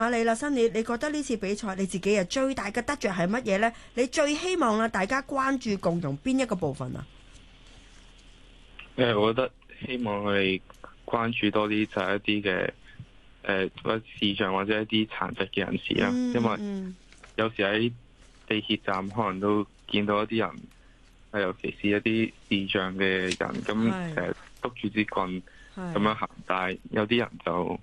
你啦，Sunny，你覺得呢次比賽你自己啊最大嘅得着係乜嘢呢？你最希望啊大家關注共融邊一個部分啊？ 我覺得希望佢哋關注多啲就係一啲嘅視障或者一啲殘疾嘅人士啦，因為有時喺地鐵站可能都見到一啲人，尤其是一啲視障嘅人咁督住支棍咁樣行，但係有啲人就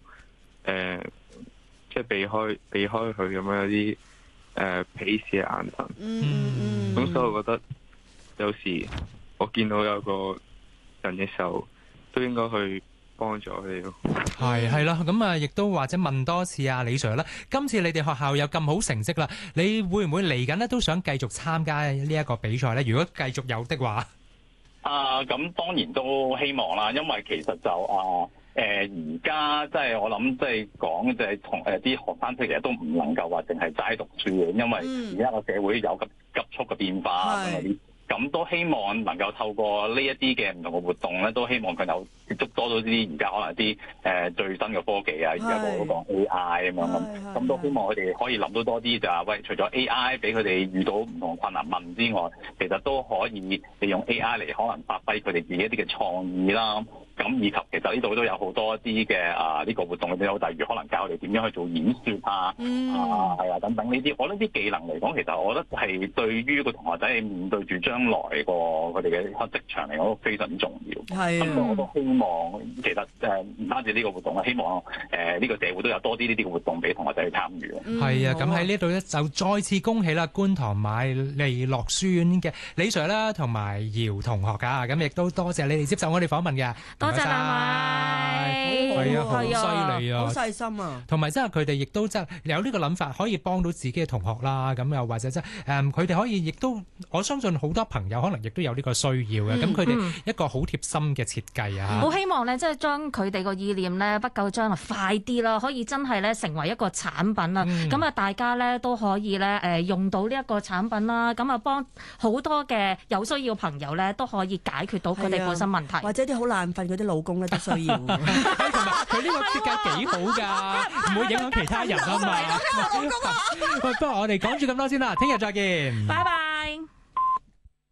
即係避開佢咁樣，有啲鄙視嘅眼神。咁所以我覺得有時我見到有個人嘅時候，都應該去幫助佢哋咯。 係啦，咁啊，亦都或者問多次啊，李 Sir 啦。今次你哋學校有咁好成績啦，你會唔會嚟緊呢都想繼續參加呢一個比賽呢？如果繼續有的話， 咁當然都希望啦，因為其實就而家即係我諗，即係講就係同啲學生其實都唔能夠話淨係齋讀書嘅，因為而家個社會有急速嘅變化嗰啲。咁都希望能夠透過呢一啲嘅唔同嘅活動咧，都希望佢有接觸多咗啲而家可能啲最新嘅科技啊，而家個講 AI 咁樣咁都希望佢哋可以諗到多啲就係喂，除咗 AI 俾佢哋遇到唔同困難問之外，其實都可以利用 AI 嚟可能發揮佢哋自己一啲嘅創意啦。咁以及其實呢度都有好多啲嘅呢個活動，例如可能教佢哋點樣去做演說等等呢啲。我覺得啲技能嚟講，其實我覺得係對於個同學仔面對住將來佢哋嘅職場嚟講都非常之重要。咁我都希望其實唔單止呢個活動啦，希望呢個社會都有多啲呢啲嘅活動俾同學仔去參與。 係啊，咁喺呢度咧就再次恭喜啦，觀塘瑪利諾書院嘅李 Sir 啦，同埋姚同學㗎。咁亦都多謝你哋接受我哋訪問嘅。 多謝兩位， 係啊，好犀利啊， 好細心啊！ 同埋即係佢哋亦都即係有呢個諗法，可以幫到自己嘅同學啦。咁又或者即係佢哋可以亦都，我相信好多朋友可能亦都有呢個需要嘅。咁佢哋一個好貼心嘅設計啊！ 好希望咧，即係將佢哋個意念咧，不久將來快啲啦，可以真係咧成為一個產品啦。咁啊，大家咧都可以咧用到呢一個產品啦。咁啊，幫好多嘅有需要朋友咧都可以解決到佢哋本身問題， 或者啲好難瞓嗰啲老公咧都需要。 同埋佢呢個設計幾好㗎，唔會影響其他人啊嘛。不過我哋講住咁多先啦，聽日再見。 拜拜。